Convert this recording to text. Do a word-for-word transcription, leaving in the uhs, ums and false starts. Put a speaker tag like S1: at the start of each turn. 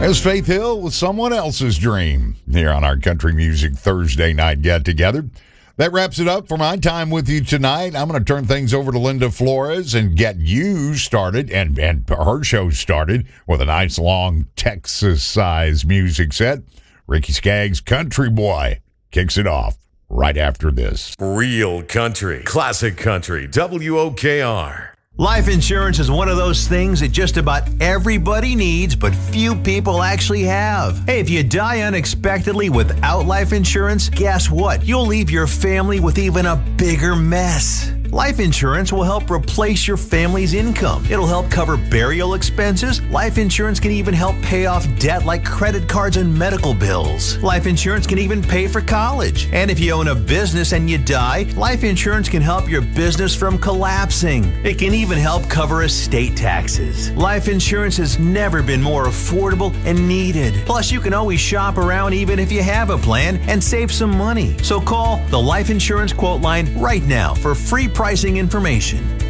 S1: As Faith Hill with Someone Else's Dream here on our Country Music Thursday night get-together. That wraps it up for my time with you tonight. I'm going to turn things over to Linda Flores and get you started and, and her show started with a nice long Texas-sized music set. Ricky Skaggs' Country Boy kicks it off right after this.
S2: Real country, classic country, W O K R.
S3: Life insurance is one of those things that just about everybody needs, but few people actually have. Hey, if you die unexpectedly without life insurance, guess what? You'll leave your family with even a bigger mess. Life insurance will help replace your family's income. It'll help cover burial expenses. Life insurance can even help pay off debt like credit cards and medical bills. Life insurance can even pay for college. And if you own a business and you die, life insurance can help your business from collapsing. It can even help cover estate taxes. Life insurance has never been more affordable and needed. Plus, you can always shop around even if you have a plan and save some money. So call the Life Insurance Quote Line right now for free pricing information.